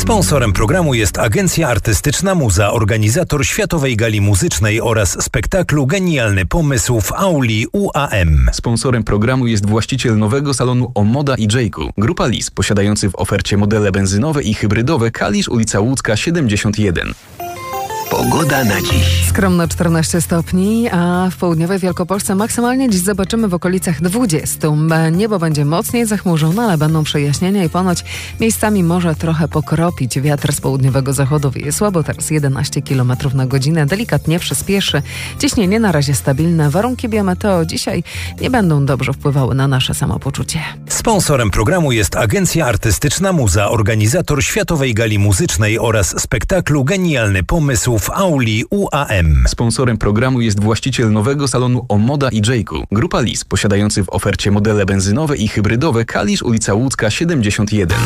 Sponsorem programu jest Agencja Artystyczna Muza, organizator Światowej Gali Muzycznej oraz spektaklu Genialny Pomysł w auli UAM. Sponsorem programu jest właściciel nowego salonu Omoda i Jayku. Grupa Lis, posiadający w ofercie modele benzynowe i hybrydowe. Kalisz, ulica Łódzka 71. Pogoda na dziś. Skromno 14 stopni, a w południowej Wielkopolsce maksymalnie dziś zobaczymy w okolicach 20. Niebo będzie mocniej zachmurzone, ale będą przejaśnienia i ponoć miejscami może trochę pokropić. Wiatr z południowego zachodu wieje słabo, teraz 11 km na godzinę, delikatnie przyspieszy. Ciśnienie na razie stabilne. Warunki biometeo dzisiaj nie będą dobrze wpływały na nasze samopoczucie. Sponsorem programu jest Agencja Artystyczna Muza, organizator Światowej Gali Muzycznej oraz spektaklu Genialny Pomysł w auli UAM. Sponsorem programu jest właściciel nowego salonu Omoda i Jayku. Grupa Lis, posiadający w ofercie modele benzynowe i hybrydowe. Kalisz, ulica Łódzka 71.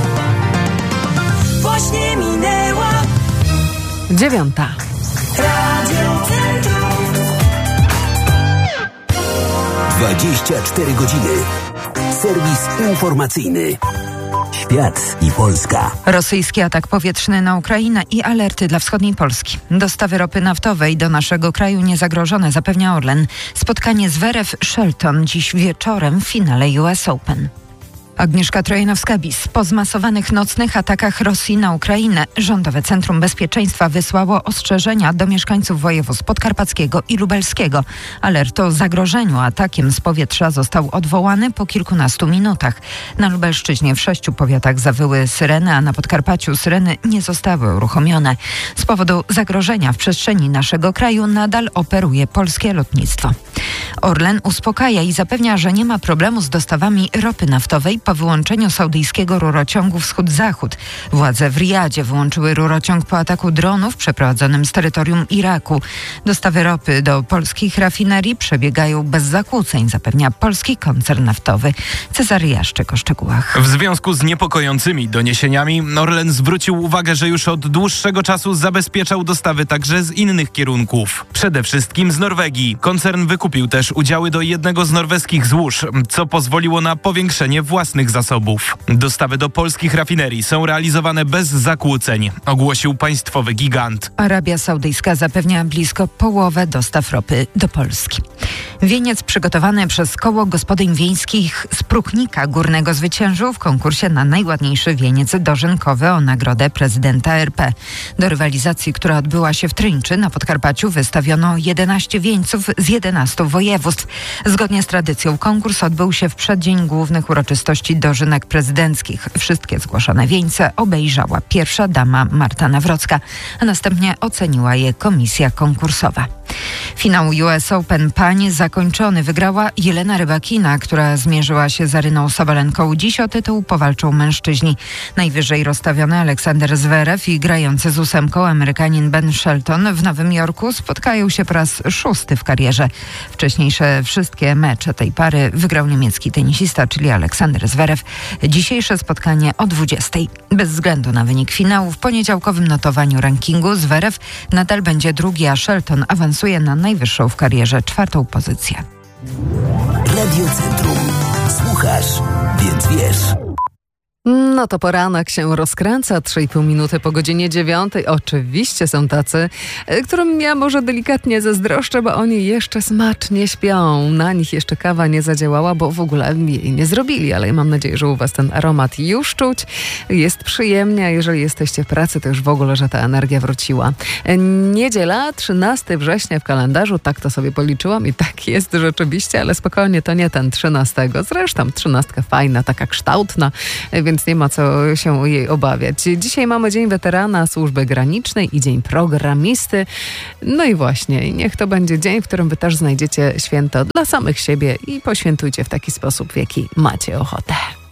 Właśnie minęła 9. Radio Centrum. 24 godziny. Serwis informacyjny. Świat i Polska. Rosyjski atak powietrzny na Ukrainę i alerty dla wschodniej Polski. Dostawy ropy naftowej do naszego kraju niezagrożone, zapewnia Orlen. Spotkanie Zverev-Shelton dziś wieczorem w finale US Open. Agnieszka Trojanowska-Bis. Po zmasowanych nocnych atakach Rosji na Ukrainę Rządowe Centrum Bezpieczeństwa wysłało ostrzeżenia do mieszkańców województw podkarpackiego i lubelskiego. Alert o zagrożeniu atakiem z powietrza został odwołany po kilkunastu minutach. Na Lubelszczyźnie w 6 powiatach zawyły syreny, a na Podkarpaciu syreny nie zostały uruchomione. Z powodu zagrożenia w przestrzeni naszego kraju nadal operuje polskie lotnictwo. Orlen uspokaja i zapewnia, że nie ma problemu z dostawami ropy naftowej po wyłączeniu saudyjskiego rurociągu wschód-zachód. Władze w Riyadzie wyłączyły rurociąg po ataku dronów przeprowadzonym z terytorium Iraku. Dostawy ropy do polskich rafinerii przebiegają bez zakłóceń, zapewnia polski koncern naftowy. Cezary Jaszczyk o szczegółach. W związku z niepokojącymi doniesieniami Orlen zwrócił uwagę, że już od dłuższego czasu zabezpieczał dostawy także z innych kierunków. Przede wszystkim z Norwegii. Koncern wykupił też udziały do jednego z norweskich złóż, co pozwoliło na powiększenie własnych zasobów. Dostawy do polskich rafinerii są realizowane bez zakłóceń, ogłosił państwowy gigant. Arabia Saudyjska zapewnia blisko połowę dostaw ropy do Polski. Wieniec przygotowany przez Koło Gospodyń Wiejskich z Pruknika Górnego zwyciężył w konkursie na najładniejszy wieniec dożynkowy o nagrodę prezydenta RP. Do rywalizacji, która odbyła się w Trynczy na Podkarpaciu, wystawiono 11 wieńców z 11 województw. Zgodnie z tradycją konkurs odbył się w przeddzień głównych uroczystości dożynek prezydenckich. Wszystkie zgłoszone wieńce obejrzała pierwsza dama Marta Nawrocka, a następnie oceniła je komisja konkursowa. Finał US Open pań zakończony. Wygrała Jelena Rybakina, która zmierzyła się z Aryną Sabalenką. Dziś o tytuł powalczą mężczyźni. Najwyżej rozstawiony Aleksander Zverev i grający z 8 Amerykanin Ben Shelton w Nowym Jorku spotkają się po raz 6 w karierze. Wcześniejsze wszystkie mecze tej pary wygrał niemiecki tenisista, czyli Aleksander Zverev. Dzisiejsze spotkanie o 20. Bez względu na wynik finału w poniedziałkowym notowaniu rankingu Zverev nadal będzie drugi, a Shelton awansuje na najwyższą w karierze 4. pozycję. Radio Centrum. Słuchasz, więc wiesz. No to poranek się rozkręca, 3,5 minuty po godzinie 9. Oczywiście są tacy, którym ja może delikatnie zazdroszczę, bo oni jeszcze smacznie śpią. Na nich jeszcze kawa nie zadziałała, bo w ogóle jej nie zrobili, ale ja mam nadzieję, że u was ten aromat już czuć. Jest przyjemnie, a jeżeli jesteście w pracy, to już w ogóle, że ta energia wróciła. Niedziela, 13 września w kalendarzu, tak to sobie policzyłam i tak jest rzeczywiście, ale spokojnie, to nie ten 13. Zresztą 13 fajna, taka kształtna, więc nie ma co się jej obawiać. Dzisiaj mamy Dzień Weterana Służby Granicznej i Dzień Programisty. No i właśnie, niech to będzie dzień, w którym wy też znajdziecie święto dla samych siebie i poświętujcie w taki sposób, w jaki macie ochotę.